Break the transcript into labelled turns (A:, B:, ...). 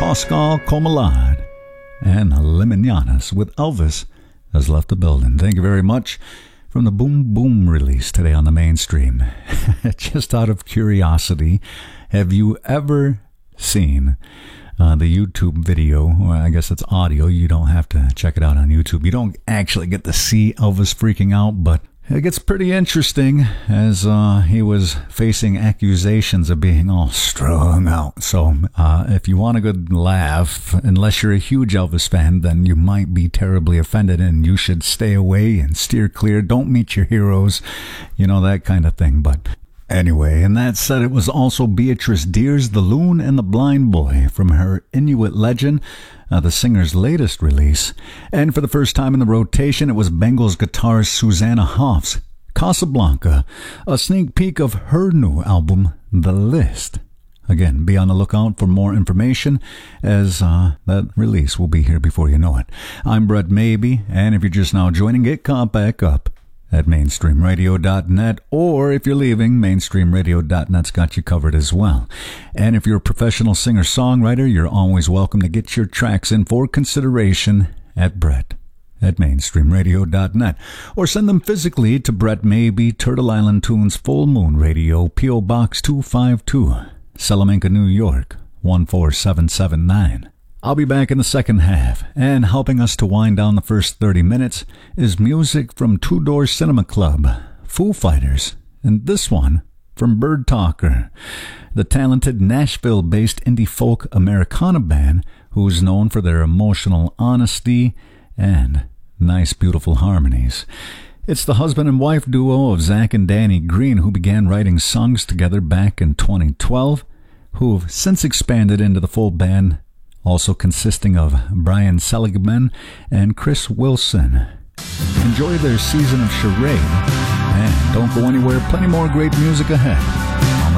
A: Oscar Comelade and Liminianas with Elvis has left the building. Thank you very much. From the Boom Boom release today on the mainstream. Just out of curiosity, have you ever seen the YouTube video? Well, I guess it's audio. You don't have to check it out on YouTube. You don't actually get to see Elvis freaking out, but it gets pretty interesting as he was facing accusations of being all strung out. So if you want a good laugh, unless you're a huge Elvis fan, then you might be terribly offended and you should stay away and steer clear. Don't meet your heroes, you know, that kind of thing. But anyway, and that said, it was also Beatrice Dear's The Loon and the Blind Boy from her Inuit Legend, the singer's latest release. And for the first time in the rotation, it was Bengals guitarist Susanna Hoff's Casablanca, a sneak peek of her new album, The List. Again, be on the lookout for more information as that release will be here before you know it. I'm Brett Maybe, and if you're just now joining, get caught back up at mainstreamradio.net, or if you're leaving, mainstreamradio.net's got you covered as well. And if you're a professional singer-songwriter, you're always welcome to get your tracks in for consideration at Brett at mainstreamradio.net, or send them physically to Brett Maybe, Turtle Island Tunes, Full Moon Radio, P.O. Box 252, Salamanca, New York, 14779. I'll be back in the second half, and helping us to wind down the first 30 minutes is music from Two Door Cinema Club, Foo Fighters, and this one from Bird Talker, the talented Nashville-based indie folk Americana band who's known for their emotional honesty and nice, beautiful harmonies. It's the husband and wife duo of Zach and Danny Green who began writing songs together back in 2012, who've since expanded into the full band, also consisting of Brian Seligman and Chris Wilson. Enjoy their season of Charade, and don't go anywhere, plenty more great music ahead.